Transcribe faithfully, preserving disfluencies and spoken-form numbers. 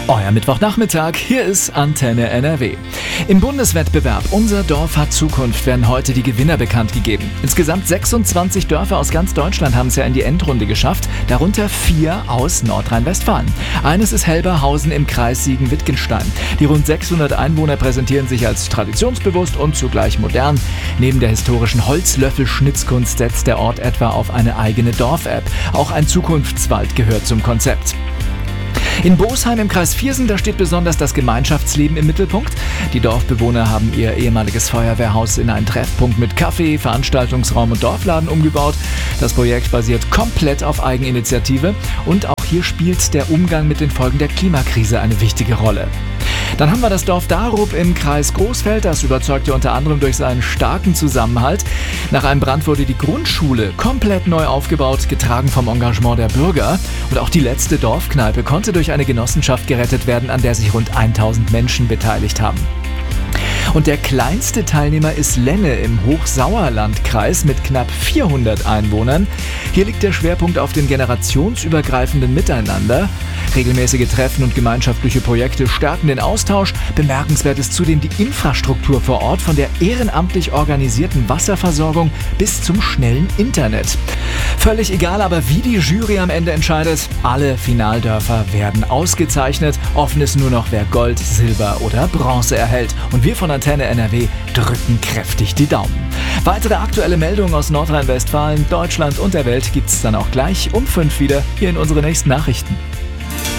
Euer Mittwochnachmittag, hier ist Antenne N R W. Im Bundeswettbewerb Unser Dorf hat Zukunft werden heute die Gewinner bekannt gegeben. Insgesamt sechsundzwanzig Dörfer aus ganz Deutschland haben es ja in die Endrunde geschafft, darunter vier aus Nordrhein-Westfalen. Eines ist Helberhausen im Kreis Siegen-Wittgenstein. Die rund sechshundert Einwohner präsentieren sich als traditionsbewusst und zugleich modern. Neben der historischen Holzlöffel-Schnitzkunst setzt der Ort etwa auf eine eigene Dorf-App. Auch ein Zukunftswald gehört zum Konzept. In Bosheim im Kreis Viersen, da steht besonders das Gemeinschaftsleben im Mittelpunkt. Die Dorfbewohner haben ihr ehemaliges Feuerwehrhaus in einen Treffpunkt mit Café, Veranstaltungsraum und Dorfladen umgebaut. Das Projekt basiert komplett auf Eigeninitiative und auch hier spielt der Umgang mit den Folgen der Klimakrise eine wichtige Rolle. Dann haben wir das Dorf Darup im Kreis Großfeld. Das überzeugte unter anderem durch seinen starken Zusammenhalt. Nach einem Brand wurde die Grundschule komplett neu aufgebaut, getragen vom Engagement der Bürger. Und auch die letzte Dorfkneipe konnte durch eine Genossenschaft gerettet werden, an der sich rund tausend Menschen beteiligt haben. Und der kleinste Teilnehmer ist Lenne im Hochsauerlandkreis mit knapp vierhundert Einwohnern. Hier liegt der Schwerpunkt auf dem generationsübergreifenden Miteinander. Regelmäßige Treffen und gemeinschaftliche Projekte stärken den Austausch. Bemerkenswert ist zudem die Infrastruktur vor Ort, von der ehrenamtlich organisierten Wasserversorgung bis zum schnellen Internet. Völlig egal aber, wie die Jury am Ende entscheidet. Alle Finaldörfer werden ausgezeichnet. Offen ist nur noch, wer Gold, Silber oder Bronze erhält. Und wir von Antenne N R W drücken kräftig die Daumen. Weitere aktuelle Meldungen aus Nordrhein-Westfalen, Deutschland und der Welt gibt's dann auch gleich um fünf wieder hier in unseren nächsten Nachrichten.